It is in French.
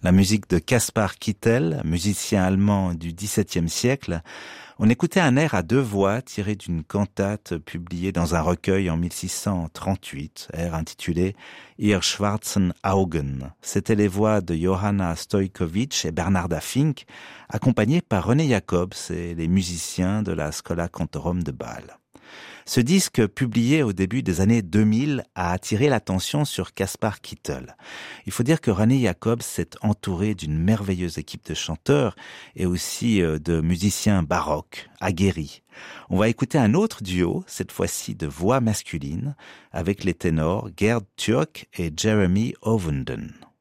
la musique de Kaspar Kittel, musicien allemand du XVIIe siècle. On écoutait un air à deux voix tiré d'une cantate publiée dans un recueil en 1638, air intitulé Ihr schwarzen Augen. C'était les voix de Johanna Stojkovic et Bernarda Fink, accompagnées par René Jacobs et les musiciens de la Schola Cantorum de Bâle. Ce disque, publié au début des années 2000, a attiré l'attention sur Kaspar Kittel. Il faut dire que René Jacobs s'est entouré d'une merveilleuse équipe de chanteurs et aussi de musiciens baroques, aguerris. On va écouter un autre duo, cette fois-ci de voix masculine, avec les ténors Gerd Türk et Jeremy Ovenden.